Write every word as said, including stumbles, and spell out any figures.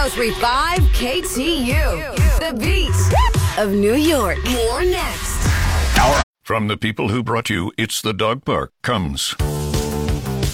oh three point five K T U, the beat of New York. More next. From the people who brought you It's the Dog Park comes